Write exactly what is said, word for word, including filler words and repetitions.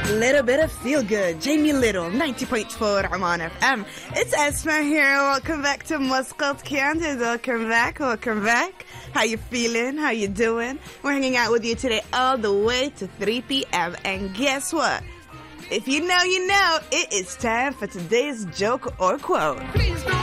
Little bit of feel good. Jamie Little, ninety point four Oman F M. It's Esma here. Welcome back to Muscat Candid. Welcome back. Welcome back. How you feeling? How you doing? We're hanging out with you today all the way to three p.m. And guess what? If you know, you know, it is time for today's joke or quote.